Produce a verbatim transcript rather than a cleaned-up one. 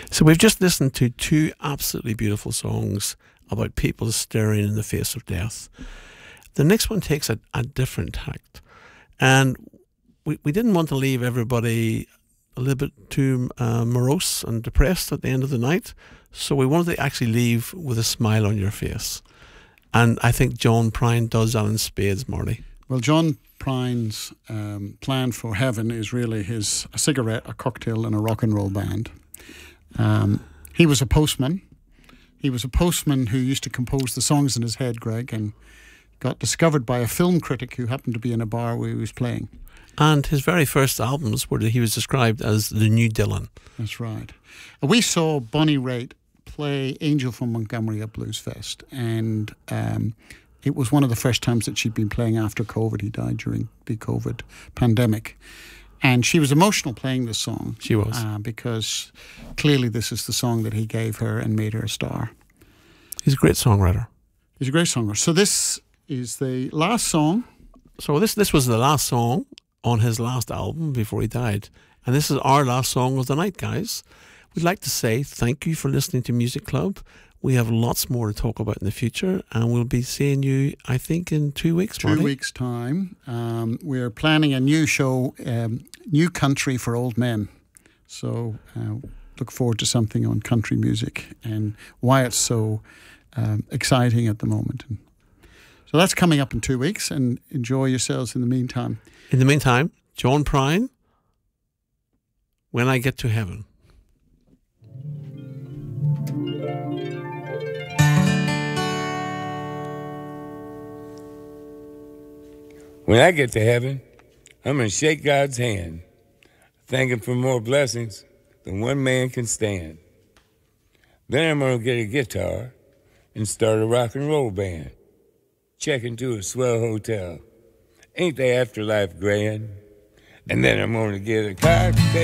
So we've just listened to two absolutely beautiful songs about people staring in the face of death. The next one takes a, a different tact. And we, we didn't want to leave everybody a little bit too uh, morose and depressed at the end of the night. So we wanted to actually leave with a smile on your face. And I think John Prine does that in spades, Marty. Well, John Prine's um, plan for heaven is really his a cigarette, a cocktail, and a rock and roll band. Um, he was a postman. He was a postman who used to compose the songs in his head, Greg, and got discovered by a film critic who happened to be in a bar where he was playing. And his very first albums were that he was described as the new Dylan. That's right. We saw Bonnie Raitt play Angel from Montgomery at Blues Fest, and um, it was one of the first times that she'd been playing after COVID. He died during the COVID pandemic. And she was emotional playing this song. She was. Uh, because clearly this is the song that he gave her and made her a star. He's a great songwriter. He's a great songwriter. So this is the last song. So this this was the last song on his last album before he died. And this is our last song of the night, guys. We'd like to say thank you for listening to Music Club. We have lots more to talk about in the future, and we'll be seeing you, I think, in two weeks, Two Marty. weeks' time. Um, we're planning a new show, um, New Country for Old Men. So uh, look forward to something on country music and why it's so um, exciting at the moment. And so that's coming up in two weeks, and enjoy yourselves in the meantime. In the meantime, John Prine, When I Get to Heaven. When I get to heaven, I'm going to shake God's hand, thank Him for more blessings than one man can stand. Then I'm going to get a guitar and start a rock and roll band. Check into a swell hotel. Ain't the afterlife grand? And then I'm going to get a cocktail.